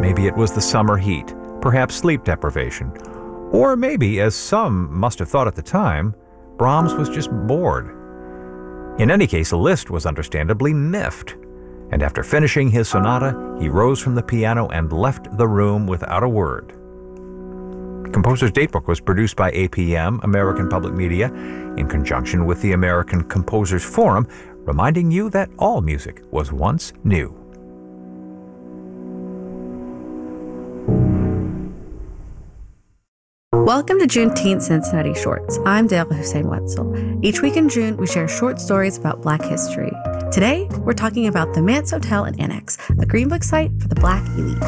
Maybe it was the summer heat, perhaps sleep deprivation. Or maybe, as some must have thought at the time, Brahms was just bored. In any case, Liszt was understandably miffed, and after finishing his sonata, he rose from the piano and left the room without a word. Composer's Datebook was produced by APM, American Public Media, in conjunction with the American Composers Forum, reminding you that all music was once new. Welcome to Juneteenth Cincinnati Shorts. I'm Dale Hussein Wetzel. Each week in June, we share short stories about Black history. Today, we're talking about the Manse Hotel and Annex, a Green Book site for the Black elite.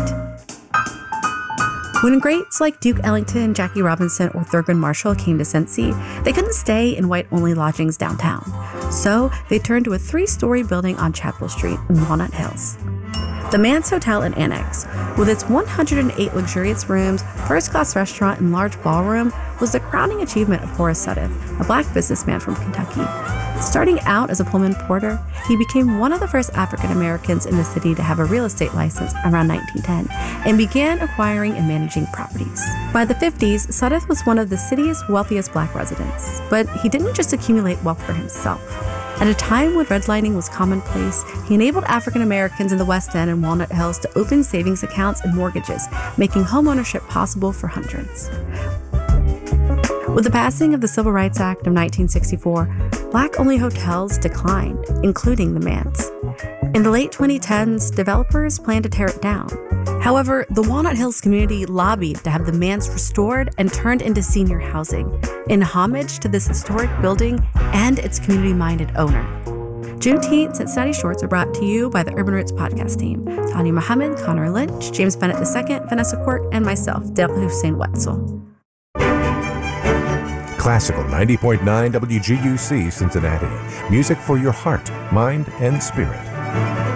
When greats like Duke Ellington, Jackie Robinson, or Thurgood Marshall came to Cincy, they couldn't stay in white-only lodgings downtown. So they turned to a 3-story building on Chapel Street in Walnut Hills. The Manse Hotel and Annex, with its 108 luxurious rooms, first-class restaurant, and large ballroom, was the crowning achievement of Horace Sudduth, a Black businessman from Kentucky. Starting out as a Pullman porter, he became one of the first African Americans in the city to have a real estate license around 1910 and began acquiring and managing properties. By the 50s, Sudduth was one of the city's wealthiest Black residents, but he didn't just accumulate wealth for himself. At a time when redlining was commonplace, he enabled African Americans in the West End and Walnut Hills to open savings accounts and mortgages, making homeownership possible for hundreds. With the passing of the Civil Rights Act of 1964, Black-only hotels declined, including the Manse. In the late 2010s, developers planned to tear it down. However, the Walnut Hills community lobbied to have the Manse restored and turned into senior housing, in homage to this historic building and its community-minded owner. Juneteenth Cincinnati Shorts are brought to you by the Urban Roots podcast team: Tanya Muhammad, Connor Lynch, James Bennett II, Vanessa Quirk, and myself, Dale Hussein Wetzel. Classical 90.9 WGUC Cincinnati. Music for your heart, mind, and spirit.